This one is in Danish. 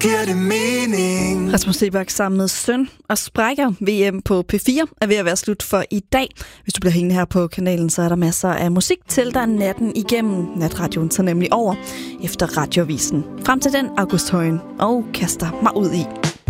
giver det mening. Rasmus Seebach sammen med Søn og Sprækker. VM på P4 er ved at være slut for i dag. Hvis du bliver hængende her på kanalen, så er der masser af musik til dig natten igennem. Natradioen tager nemlig over efter Radioavisen. Frem til den, August Højen og kaster mig ud i.